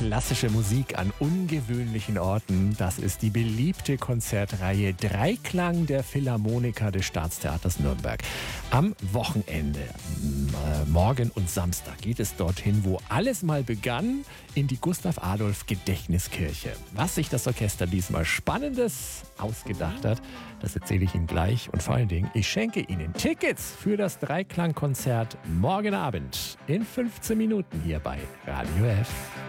Klassische Musik an ungewöhnlichen Orten. Das ist die beliebte Konzertreihe Dreiklang der Philharmoniker des Staatstheaters Nürnberg. Am Wochenende, morgen und Samstag, geht es dorthin, wo alles mal begann, in die Gustav-Adolf-Gedächtniskirche. Was sich das Orchester diesmal Spannendes ausgedacht hat, das erzähle ich Ihnen gleich. Und vor allen Dingen, ich schenke Ihnen Tickets für das Dreiklang-Konzert morgen Abend in 15 Minuten hier bei Radio F.